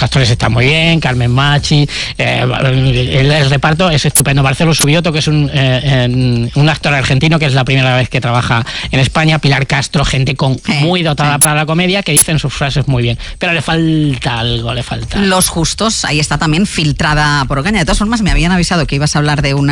actores están muy bien, Carmen Machi, el reparto es estupendo. Marcelo Subioto, que es un actor argentino, que es la primera vez que trabaja en España. Pilar Castro, gente muy dotada para la comedia, que dicen sus frases muy bien. Pero le falta algo, le falta. Los justos, ahí está también filtrada por Ocaña. De todas formas, me habían avisado que ibas a hablar de una